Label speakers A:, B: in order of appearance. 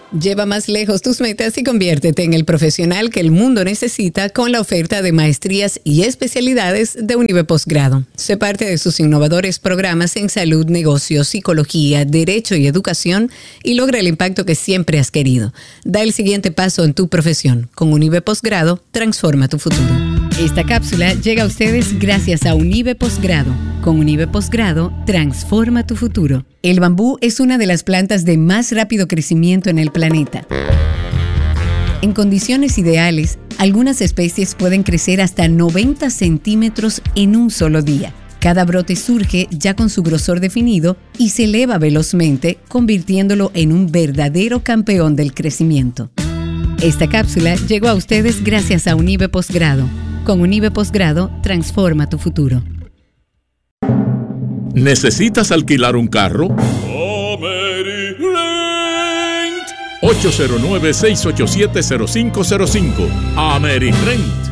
A: Lleva más lejos tus metas y conviértete en el profesional que el mundo necesita con la oferta de maestrías y especialidades de Unive Postgrado. Sé parte de sus innovadores programas en salud, negocios, psicología, derecho y educación y logra el impacto que siempre has querido. Da el siguiente paso en tu profesión. Con Unive Postgrado, transforma tu futuro. Esta cápsula llega a ustedes gracias a Unive Postgrado. Con Unive Postgrado, transforma tu futuro. El bambú es una de las plantas de más rápido crecimiento en el planeta. En condiciones ideales, algunas especies pueden crecer hasta 90 centímetros en un solo día. Cada brote surge ya con su grosor definido y se eleva velozmente, convirtiéndolo en un verdadero campeón del crecimiento. Esta cápsula llegó a ustedes gracias a Unive Postgrado. Con Unive Postgrado, transforma tu futuro.
B: ¿Necesitas alquilar un carro? 809-687-0505. AmeriRent.